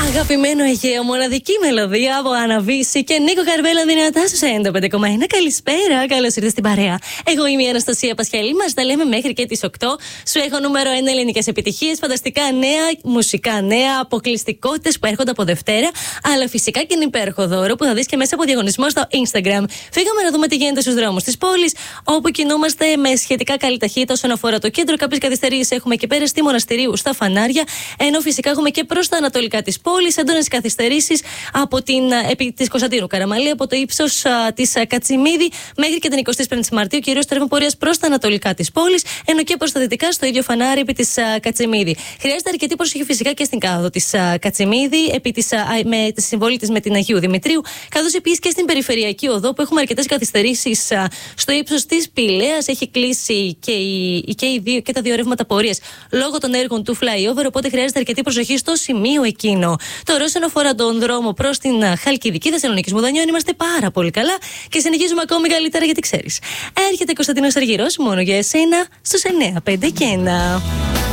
Αγαπημένο Αιγαίο, μοναδική μελωδία από Αναβίση και Νίκο Καρβέλα δυνατά στους 95,1. Καλησπέρα, καλώς ήρθες στην παρέα. Εγώ είμαι η Αναστασία Πασχαλή, μας τα λέμε μέχρι και τις 8. Σου έχω νούμερο 1 ελληνικές επιτυχίες, φανταστικά νέα, μουσικά νέα, αποκλειστικότητες που έρχονται από Δευτέρα, αλλά φυσικά και ένα υπέροχο δώρο που θα δεις και μέσα από διαγωνισμό στο Instagram. Φύγαμε να δούμε τι γίνεται στους δρόμους της πόλης, όπου κινούμαστε με σχετικά καλή ταχύτητα όσον αφορά το κέντρο. Κάποιες καθυστερήσεις έχουμε και πέρα στη Μοναστηρίου στα φανάρια, ενώ φυσικά έχουμε και προς τα ανατολικά της πόλης έντονες καθυστερήσεις από της Κωνσταντίνου Καραμαλή, από το ύψος της Κατσιμίδη μέχρι και την 25η Μαρτίου, κυρίως τρέχουν πορείας προς τα ανατολικά της πόλης, ενώ και προς τα δυτικά στο ίδιο φανάρι επί της Κατσιμίδη. Χρειάζεται αρκετή προσοχή φυσικά και στην κάδο της Κατσιμίδη, με τη συμβολή της με την Αγίου Δημητρίου, καθώς επίσης και στην περιφερειακή οδό που έχουμε αρκετές καθυστερήσεις στο ύψος της Πηλαίας. Έχει κλείσει και τα δύο ρεύματα πορείας λόγω των έργων του flyover, οπότε χρειάζεται αρκετή προσοχή στο σημείο εκείνο. Τώρα, όσον αφορά τον δρόμο προς την Χαλκιδική Θεσσαλονίκης Μουδανιών, είμαστε πάρα πολύ καλά και συνεχίζουμε ακόμη καλύτερα, γιατί ξέρεις. Έρχεται Κωνσταντίνος Αργυρός μόνο για εσένα στους 9, 5 και 1.